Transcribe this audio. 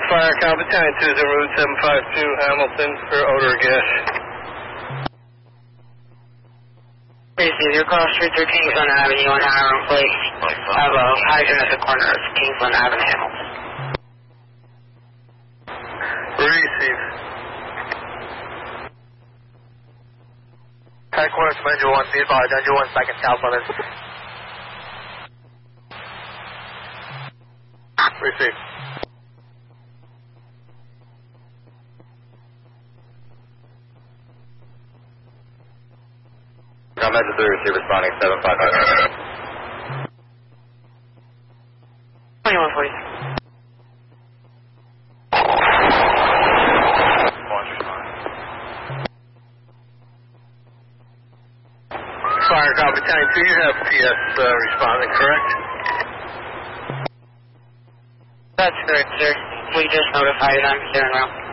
Fire Cal Battalion 2 is en route 752 Hamilton for odor gas. Receive your call, Street 13, Kingsland Avenue on Hiram Place. I have a hydrant at the corner of Kingsland Avenue, Hamilton. Receive. Headquarters from Engine 1, be advised, Engine 1 second south limits. Receive. Combat 3, receive responding 755. 2140. Fire Cal Battalion 2, you have PS responding, correct? That's correct, sir. We just notified I'm here now.